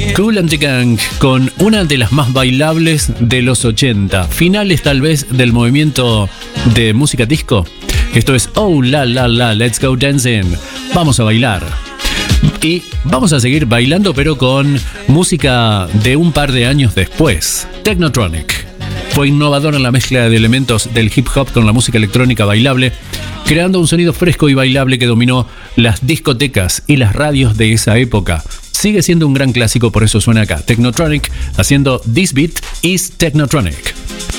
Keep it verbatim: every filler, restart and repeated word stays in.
Kool and the Gang con una de las más bailables de los ochenta, finales tal vez del movimiento de música disco. Esto es Oh La La La, Let's Go Dancing. Vamos a bailar. Y vamos a seguir bailando, pero con música de un par de años después. Technotronic fue innovador en la mezcla de elementos del hip hop con la música electrónica bailable, creando un sonido fresco y bailable que dominó las discotecas y las radios de esa época. Sigue siendo un gran clásico, por eso suena acá. Technotronic haciendo This Beat is Technotronic.